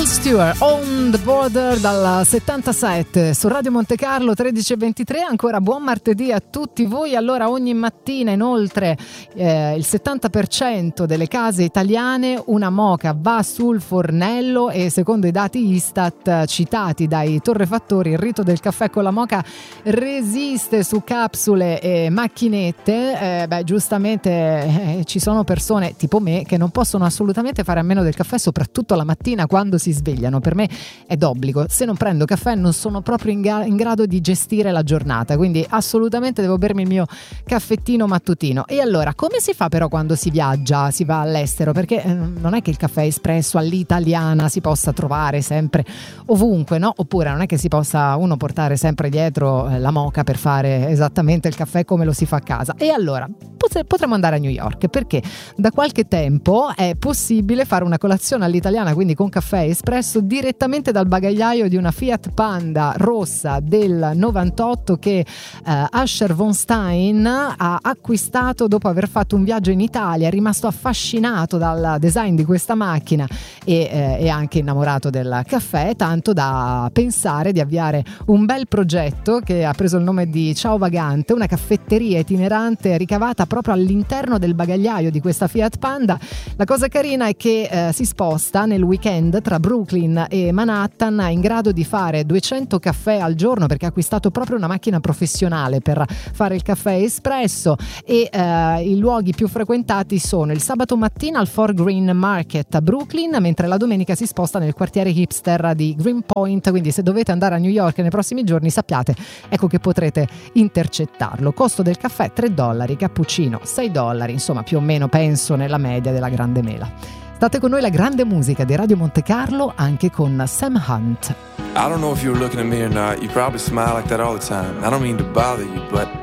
Stewart, On the Border dal 77 su Radio Monte Carlo 13:23. Ancora buon martedì a tutti voi. Allora, ogni mattina inoltre il 70% delle case italiane una moka va sul fornello, e secondo i dati Istat citati dai torrefattori il rito del caffè con la moka resiste su capsule e macchinette. Giustamente ci sono persone tipo me che non possono assolutamente fare a meno del caffè, soprattutto la mattina quando si svegliano. Per me è d'obbligo. Se non prendo caffè non sono proprio in grado di gestire la giornata, quindi assolutamente devo bermi il mio caffettino mattutino. E allora, come si fa però quando si viaggia, si va all'estero? Perché non è che il caffè espresso all'italiana si possa trovare sempre ovunque, no? Oppure non è che si possa uno portare sempre dietro la moka per fare esattamente il caffè come lo si fa a casa. E allora potremmo andare a New York, perché da qualche tempo è possibile fare una colazione all'italiana, quindi con caffè espresso direttamente dal bagagliaio di una Fiat Panda rossa del 98 che Asher von Stein ha acquistato dopo aver fatto un viaggio in Italia. È rimasto affascinato dal design di questa macchina e anche innamorato del caffè, tanto da pensare di avviare un bel progetto che ha preso il nome di Ciao Vagante, una caffetteria itinerante ricavata proprio all'interno del bagagliaio di questa Fiat Panda. La cosa carina è che si sposta nel weekend tra Brooklyn e Manhattan, in grado di fare 200 caffè al giorno, perché ha acquistato proprio una macchina professionale per fare il caffè espresso. E i luoghi più frequentati sono il sabato mattina al Fort Greene Market a Brooklyn, mentre la domenica si sposta nel quartiere hipster di Greenpoint. Quindi se dovete andare a New York nei prossimi giorni, sappiate, ecco, che potrete intercettarlo. Costo del caffè $3, cappuccino $6, insomma più o meno penso nella media della grande mela. State con noi, la grande musica di Radio Monte Carlo, anche con Sam Hunt. I don't know if you were looking at me or not. You probably smile like that all the time. I don't mean to bother you, but